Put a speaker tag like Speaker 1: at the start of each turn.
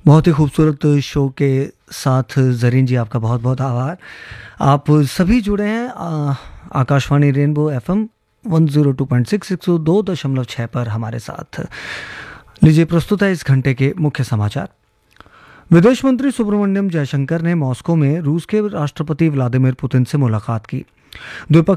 Speaker 1: बहुत ही खूबसूरत शो के साथ ज़रीन जी आपका बहुत बहुत आभार। आप सभी जुड़े हैं आकाशवाणी रेनबो एफएम 102.6 102.6 पर हमारे साथ। लीजिए प्रस्तुत है इस घंटे के मुख्य समाचार। विदेश मंत्री सुब्रमण्यम जयशंकर ने मॉस्को में रूस के राष्ट्रपति व्लादिमीर पुतिन से मुलाकात की। द्विपक्षीय